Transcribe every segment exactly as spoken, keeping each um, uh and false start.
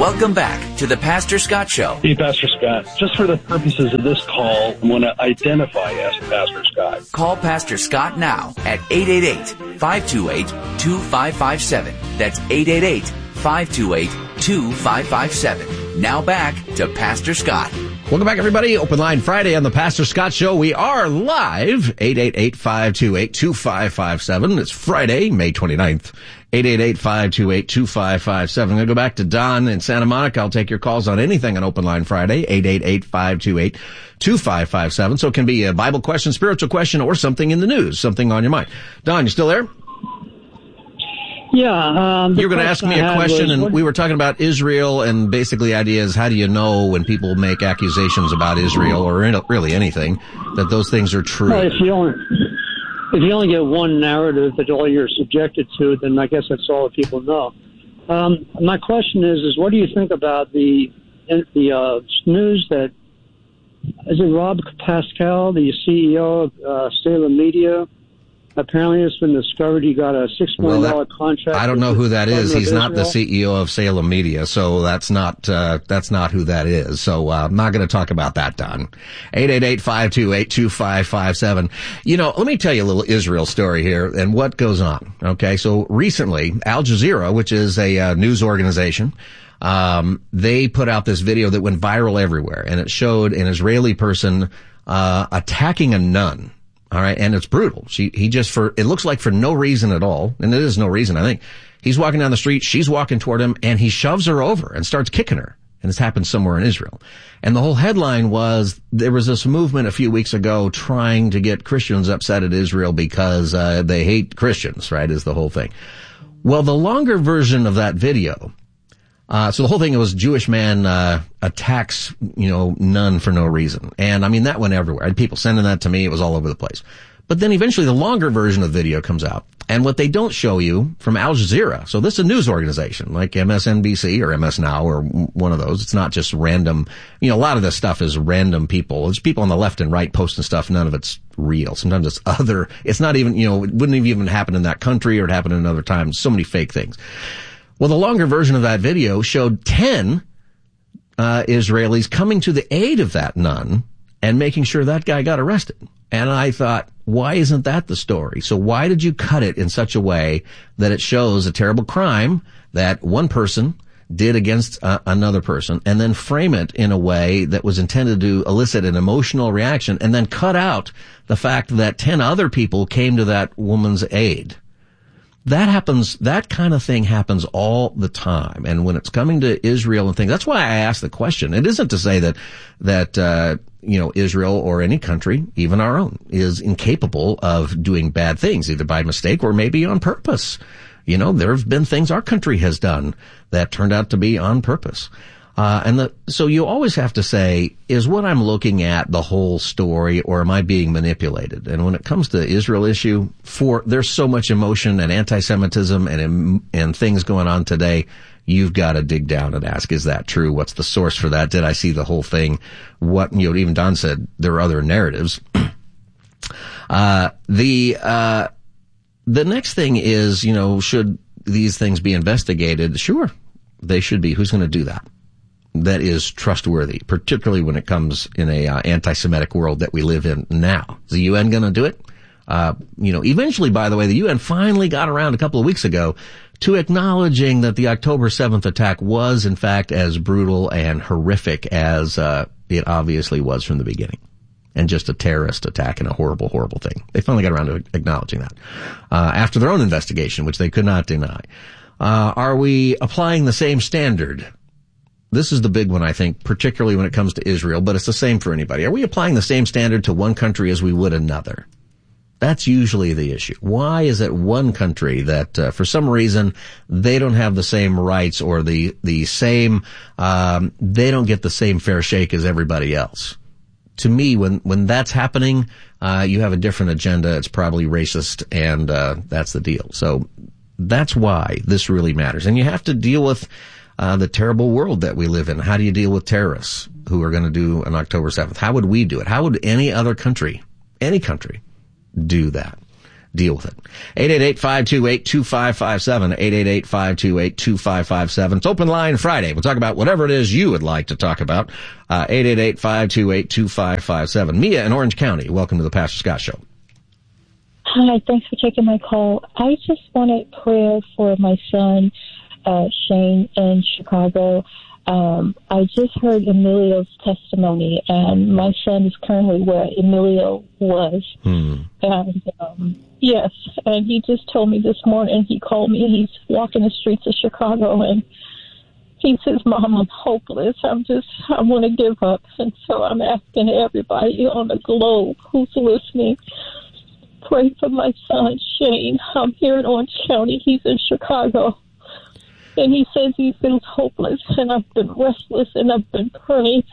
Welcome back to the Pastor Scott Show. Hey, Pastor Scott. Just for the purposes of this call, I want to identify as Pastor Scott. Call Pastor Scott now at eight eight eight, five two eight, two five five seven. That's eight eight eight, five two eight, two five five seven. Now back to Pastor Scott. Welcome back, everybody. Open Line Friday on the Pastor Scott Show. We are live. eight eight eight, five two eight, two five five seven. It's Friday, May twenty-ninth. eight eight eight, five two eight, two five five seven. I'm going to go back to Don in Santa Monica. I'll take your calls on anything on Open Line Friday. eight eight eight, five two eight, two five five seven. So it can be a Bible question, spiritual question, or something in the news, something on your mind. Don, you still there? Yeah. Um, you were going to ask me a question, was, and what? we were talking about Israel, and basically the idea is, how do you know when people make accusations about Israel, or really anything, that those things are true? Well, if you only, if you only get one narrative that all you're subjected to, then I guess that's all that people know. Um, my question is, is what do you think about the the uh, news that, is it Rob Pascal, the C E O of uh, Salem Media? Apparently, it's been discovered he got a six million dollars well, contract. I don't know who that is. He's not the C E O of Salem Media, so that's not uh, that's not who that is. So uh, I'm not going to talk about that, Don. eight eight eight, five two eight, two five five seven. You know, let me tell you a little Israel story here and what goes on. Okay, so recently, Al Jazeera, which is a uh, news organization, um, they put out this video that went viral everywhere, and it showed an Israeli person uh, attacking a nun. All right. And it's brutal. She, he just for, it looks like for no reason at all. And it is no reason, I think. He's walking down the street. She's walking toward him, and he shoves her over and starts kicking her. And this happened somewhere in Israel. And the whole headline was, there was this movement a few weeks ago trying to get Christians upset at Israel because, uh, they hate Christians, right? Is the whole thing. Well, the longer version of that video, Uh, so the whole thing was Jewish man, uh, attacks, you know, nun for no reason. And I mean, that went everywhere. I had people sending that to me. It was all over the place. But then eventually the longer version of the video comes out. And what they don't show you from Al Jazeera, so this is a news organization like M S N B C or M S Now or one of those. It's not just random, you know, a lot of this stuff is random people. It's people on the left and right posting stuff. None of it's real. Sometimes it's other, it's not even, you know, it wouldn't have even happen in that country or it happened in another time. So many fake things. Well, the longer version of that video showed ten uh Israelis coming to the aid of that nun and making sure that guy got arrested. And I thought, why isn't that the story? So why did you cut it in such a way that it shows a terrible crime that one person did against uh, another person, and then frame it in a way that was intended to elicit an emotional reaction, and then cut out the fact that ten other people came to that woman's aid? That happens, that kind of thing happens all the time. And when it's coming to Israel and things, that's why I asked the question. It isn't to say that, that, uh, you know, Israel or any country, even our own, is incapable of doing bad things, either by mistake or maybe on purpose. You know, there have been things our country has done that turned out to be on purpose. Uh, and the, so you always have to say, is what I'm looking at the whole story, or am I being manipulated? And when it comes to Israel issue, for, there's so much emotion and anti-Semitism and, and things going on today, you've got to dig down and ask, is that true? What's the source for that? Did I see the whole thing? What, you know, even Don said there are other narratives. uh, the, uh, the next thing is, you know, should these things be investigated? Sure, they should be. Who's going to do that? That is trustworthy, particularly when it comes in a uh, anti-Semitic world that we live in now. Is the U N going to do it? Uh, you know, eventually, by the way, the U N finally got around a couple of weeks ago to acknowledging that the October seventh attack was, in fact, as brutal and horrific as uh, it obviously was from the beginning, and just a terrorist attack and a horrible, horrible thing. They finally got around to acknowledging that uh, after their own investigation, which they could not deny. Uh, are we applying the same standard? This is the big one, I think, particularly when it comes to Israel, but it's the same for anybody. Are we applying the same standard to one country as we would another? That's usually the issue. Why is it one country that, uh, for some reason, they don't have the same rights or the, the same, um, they don't get the same fair shake as everybody else? To me, when, when that's happening, uh, you have a different agenda. It's probably racist, and, uh, that's the deal. So that's why this really matters. And you have to deal with Uh, the terrible world that we live in. How do you deal with terrorists who are going to do on October seventh? How would we do it? How would any other country, any country, do that? deal with it. eight eight eight, five two eight, two five five seven, eight eight eight, five two eight, two five five seven. It's Open Line Friday. We'll talk about whatever it is you would like to talk about. Uh, eight eight eight, five two eight, two five five seven. Mia in Orange County, welcome to the Pastor Scott Show. Hi, thanks for taking my call. I just wanted prayer for my son, uh, Shane, in Chicago. Um, I just heard Emilio's testimony, and my son is currently where Emilio was. Hmm. And, um, yes, and he just told me this morning, he called me, he's walking the streets of Chicago, and he says, Mom, I'm hopeless. I'm just, I want to give up. And so I'm asking everybody on the globe who's listening, pray for my son, Shane. I'm here in Orange County. He's in Chicago. And he says he feels hopeless, and I've been restless, and I've been praying.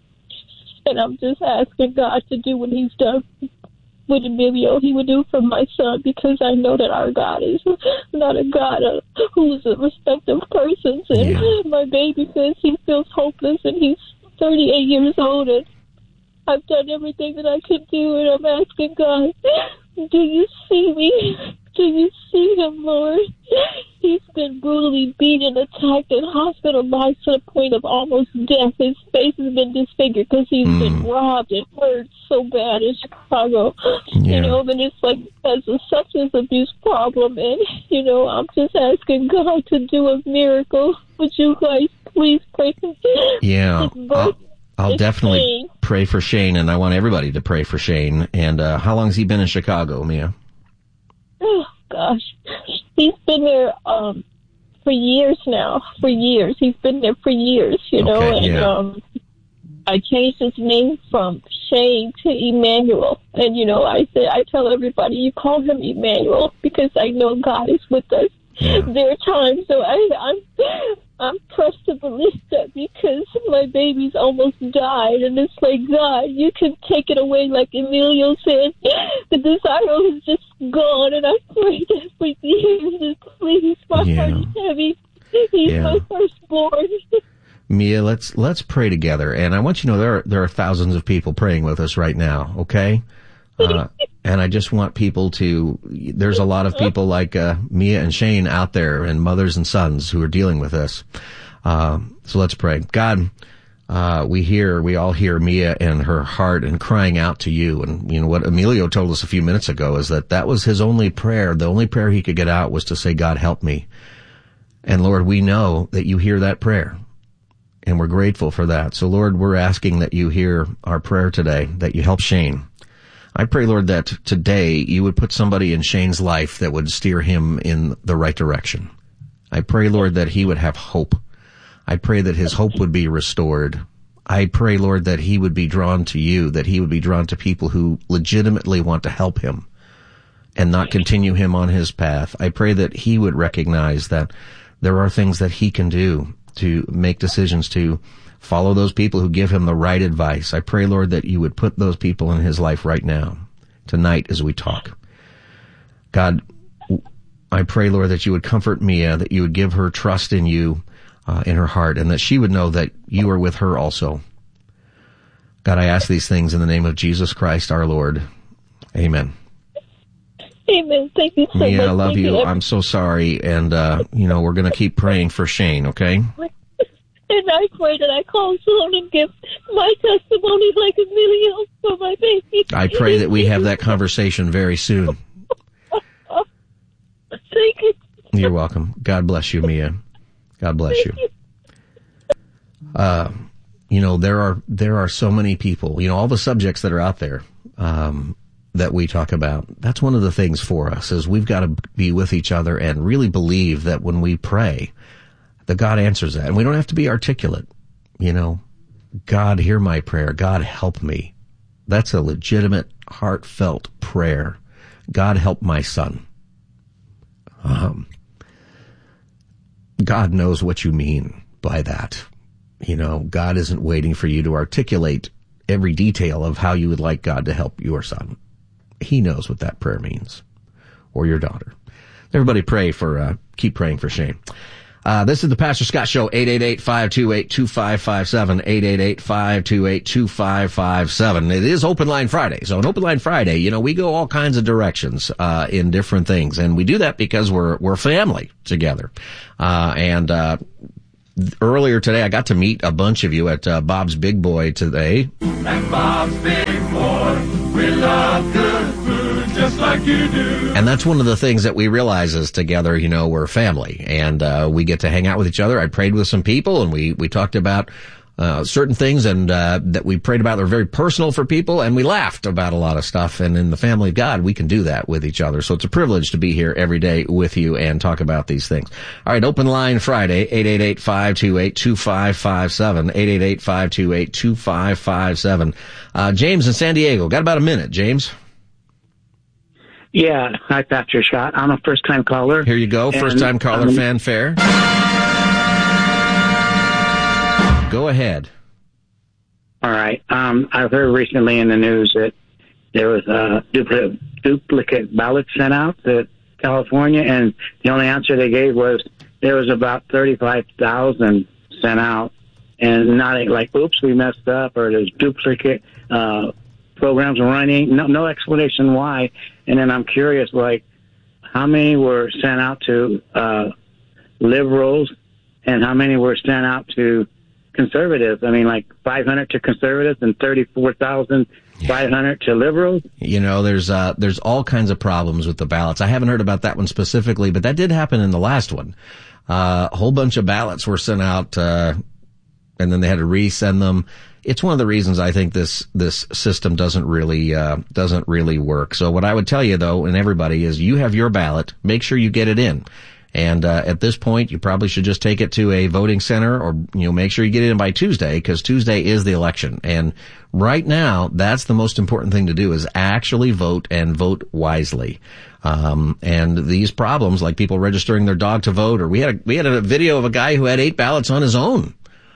And I'm just asking God to do what he's done with Emilio, he would do for my son, because I know that our God is not a God of, who's a respect of persons. And yeah. My baby says he feels hopeless, and he's thirty-eight years old, and I've done everything that I could do, and I'm asking God, do you see me? Do you see him, Lord? He's been brutally beaten, attacked, and hospitalized to the point of almost death. His face has been disfigured because he's mm. been robbed and hurt so bad in Chicago. Yeah. You know, and it's like as a substance abuse problem. And, you know, I'm just asking God to do a miracle. Would you guys please pray for him? Yeah. I'll, I'll definitely Shane. pray for Shane, and I want everybody to pray for Shane. And uh, how long has he been in Chicago, Mia? Oh, gosh. He's been there um, for years now. For years. He's been there for years, you know. Okay, and yeah. um, I changed his name from Shane to Emmanuel. And, you know, I said, I tell everybody, you call him Emmanuel because I know God is with us. Yeah. There are times, so I, I'm, I'm pressed to believe that because my baby's almost died, and it's like, God, you can take it away, like Emilio said. The desire is just gone, and I prayed that for years, and please, my yeah. heart is heavy. He's yeah. my firstborn. Mia, let's let's pray together, and I want you to know there are, there are thousands of people praying with us right now. Okay. Uh, and I just want people to, there's a lot of people like uh, Mia and Shane out there, and mothers and sons who are dealing with this. Uh, so let's pray. God, uh, we hear, we all hear Mia and her heart and crying out to you. And, you know, what Emilio told us a few minutes ago is that that was his only prayer. The only prayer he could get out was to say, God, help me. And Lord, we know that you hear that prayer, and we're grateful for that. So Lord, we're asking that you hear our prayer today, that you help Shane. I pray, Lord, that today you would put somebody in Shane's life that would steer him in the right direction. I pray, Lord, that he would have hope. I pray that his hope would be restored. I pray, Lord, that he would be drawn to you, that he would be drawn to people who legitimately want to help him and not continue him on his path. I pray that he would recognize that there are things that he can do to make decisions to follow those people who give him the right advice. I pray, Lord, that you would put those people in his life right now, tonight as we talk. God, I pray, Lord, that you would comfort Mia, that you would give her trust in you, uh, in her heart, and that she would know that you are with her also. God, I ask these things in the name of Jesus Christ, our Lord. Amen. Amen. Thank you so Mia, much. I love Thank you. you. I'm so sorry. And, uh, you know, we're going to keep praying for Shane, okay? And I pray that I call soon and give my testimony like Emilio for my baby. I pray that we have that conversation very soon. Thank you. You're welcome. God bless you, Mia. God bless you. Uh, you know, there are, there are so many people, you know, all the subjects that are out there, um, that we talk about. That's one of the things for us is we've got to be with each other and really believe that when we pray, that God answers that. And we don't have to be articulate. You know, God, hear my prayer. God, help me. That's a legitimate, heartfelt prayer. God, help my son. Um, God knows what you mean by that. You know, God isn't waiting for you to articulate every detail of how you would like God to help your son. He knows what that prayer means. Or your daughter. Everybody pray for, uh, keep praying for Shane. Uh, this is the Pastor Scott Show, eight eight eight, five two eight, two five five seven, eight eight eight, five two eight, two five five seven. It is Open Line Friday. So on Open Line Friday, you know, we go all kinds of directions, uh, in different things. And we do that because we're, we're family together. Uh, and, uh, earlier today, I got to meet a bunch of you at, uh, Bob's Big Boy today. At Bob's Big Boy, we love good food just like you do. And that's one of the things that we realize is together, you know, we're family, and uh we get to hang out with each other. I prayed with some people, and we we talked about uh certain things, and uh that we prayed about that were very personal for people, and we laughed about a lot of stuff. And in the family of God, we can do that with each other. So it's a privilege to be here every day with you and talk about these things. All right, Open Line Friday, eight eight eight, five two eight, two five five seven, eight eight eight, five two eight, two five five seven. Uh James in San Diego, got about a minute, James. Yeah, hi, Pastor Scott. I'm a first-time caller. Here you go, first-time caller um, fanfare. Go ahead. All right. Um, I've heard recently in the news that there was a duplicate, duplicate ballot sent out to California, and the only answer they gave was there was about thirty-five thousand sent out, and not like, oops, we messed up, or there's duplicate uh programs running. No, no explanation why. And then I'm curious, like, how many were sent out to uh, liberals, and how many were sent out to conservatives? I mean, like five hundred to conservatives and thirty-four thousand five hundred to liberals. You know, there's uh, there's all kinds of problems with the ballots. I haven't heard about that one specifically, but that did happen in the last one. Uh, a whole bunch of ballots were sent out, uh, and then they had to resend them. It's one of the reasons I think this, this system doesn't really, uh, doesn't really work. So what I would tell you though, and everybody, is you have your ballot, make sure you get it in. And, uh, at this point, you probably should just take it to a voting center, or, you know, make sure you get it in by Tuesday, because Tuesday is the election. And right now, that's the most important thing to do, is actually vote, and vote wisely. Um, and these problems, like people registering their dog to vote, or we had a, we had a video of a guy who had eight ballots on his own.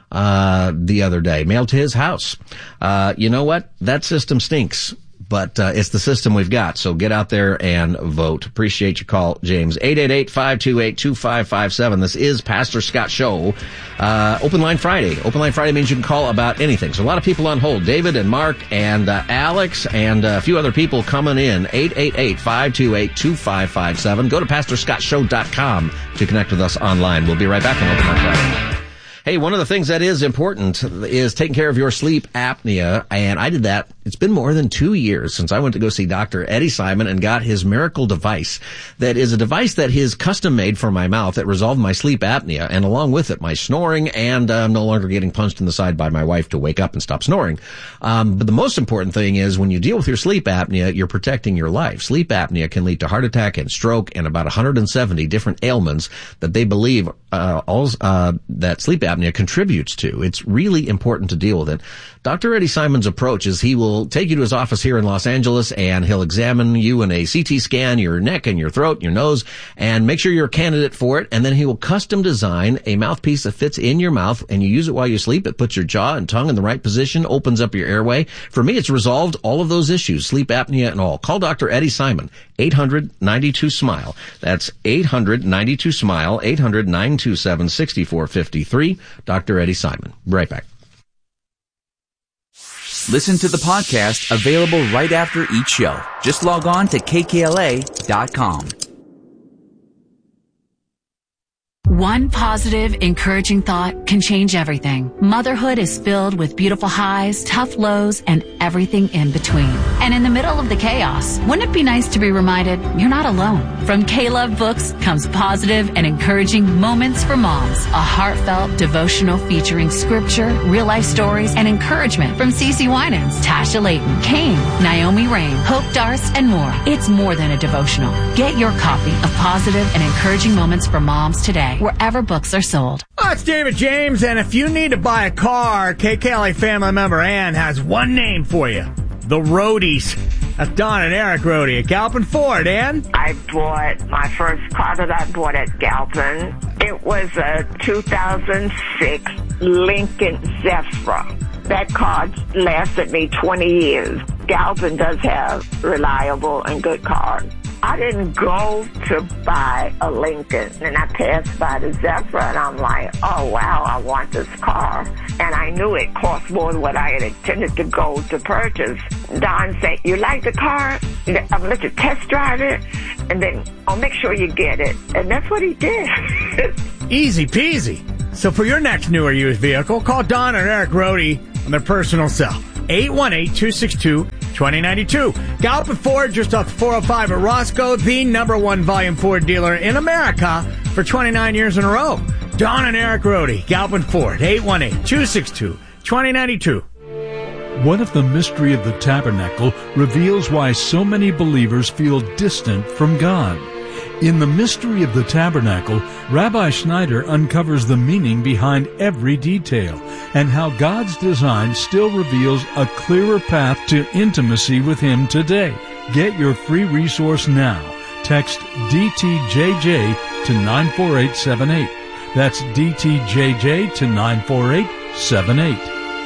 Uh, the other day, mailed to his house. Uh, you know what? That system stinks, but, uh, it's the system we've got. So get out there and vote. Appreciate your call, James. eight eight eight, five two eight, two five five seven. This is Pastor Scott Show. Uh, Open Line Friday. Open Line Friday means you can call about anything. So a lot of people on hold. David and Mark and, uh, Alex and a few other people coming in. eight eight eight, five two eight, two five five seven. Go to pastor scott show dot com to connect with us online. We'll be right back on Open Line Friday. Hey, one of the things that is important is taking care of your sleep apnea, and I did that. It's been more than two years since I went to go see Doctor Eddie Simon and got his miracle device. That is a device that is custom made for my mouth that resolved my sleep apnea, and along with it, my snoring, and I'm uh, no longer getting punched in the side by my wife to wake up and stop snoring. Um, but the most important thing is when you deal with your sleep apnea, you're protecting your life. Sleep apnea can lead to heart attack and stroke and about one hundred seventy different ailments that they believe uh, all, uh, that sleep apnea contributes to. It's really important to deal with it. Doctor Eddie Simon's approach is he will take you to his office here in Los Angeles, and he'll examine you in a C T scan, your neck and your throat, your nose, and make sure you're a candidate for it. And then he will custom design a mouthpiece that fits in your mouth, and you use it while you sleep. It puts your jaw and tongue in the right position, opens up your airway. For me, it's resolved all of those issues, sleep apnea and all. Call Doctor Eddie Simon, eight hundred, ninety-two, SMILE. That's eight hundred, ninety-two, SMILE, eight hundred, nine two seven, six four five three. Doctor Eddie Simon. Right back. Listen to the podcast available right after each show. Just log on to K K L A dot com. One positive, encouraging thought can change everything. Motherhood is filled with beautiful highs, tough lows, and everything in between. And in the middle of the chaos, wouldn't it be nice to be reminded you're not alone? From K-Love Books comes positive and encouraging moments for moms. A heartfelt devotional featuring scripture, real-life stories, and encouragement from Cece Winans, Tasha Layton, Kane, Naomi Rain, Hope Darst, and more. It's more than a devotional. Get your copy of positive and encouraging moments for moms today, wherever books are sold. Oh, it's David James, and if you need to buy a car, K K L A family member Ann has one name for you. The Roadies. That's Don and Eric Roadie at Galpin Ford. Ann? I bought my first car that I bought at Galpin. It was a two thousand six Lincoln Zephyr. That car lasted me twenty years. Galpin does have reliable and good cars. I didn't go to buy a Lincoln, and I passed by the Zephyr, and I'm like, oh, wow, I want this car. And I knew it cost more than what I had intended to go to purchase. Don said, you like the car? I'm going to let you test drive it, and then I'll make sure you get it. And that's what he did. Easy peasy. So for your next new or used vehicle, call Don and Eric Rohde on their personal cell. eight one eight, two six two, two zero nine two. Galpin Ford, just off four oh five at Roscoe, the number one volume Ford dealer in America for twenty-nine years in a row. Don and Eric Rohde, Galpin Ford, eight one eight, two six two, two zero nine two. What if the mystery of the tabernacle reveals why so many believers feel distant from God? In The Mystery of the Tabernacle, Rabbi Schneider uncovers the meaning behind every detail and how God's design still reveals a clearer path to intimacy with Him today. Get your free resource now. Text D T J J to nine four eight seven eight. That's D T J J to nine four eight seven eight.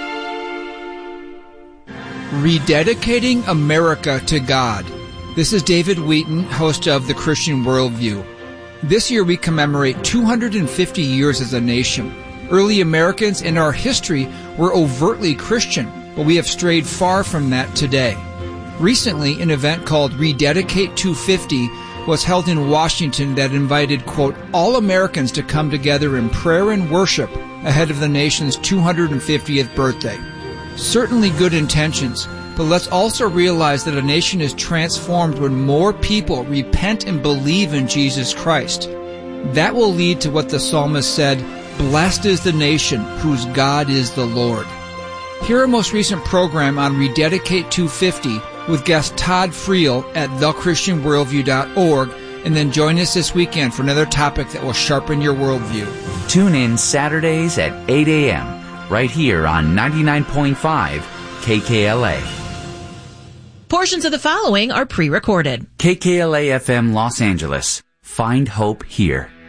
Rededicating America to God. This is David Wheaton, host of The Christian Worldview. This year we commemorate two hundred fifty years as a nation. Early Americans in our history were overtly Christian, but we have strayed far from that today. Recently, an event called Rededicate two fifty was held in Washington that invited, quote, all Americans to come together in prayer and worship ahead of the nation's two hundred fiftieth birthday. Certainly good intentions, but let's also realize that a nation is transformed when more people repent and believe in Jesus Christ. That will lead to what the psalmist said, blessed is the nation whose God is the Lord. Hear our most recent program on Rededicate two fifty with guest Todd Friel at the christian worldview dot org, and then join us this weekend for another topic that will sharpen your worldview. Tune in Saturdays at eight a.m. right here on ninety-nine point five K K L A. Portions of the following are pre-recorded. K K L A F M Los Angeles. Find hope here.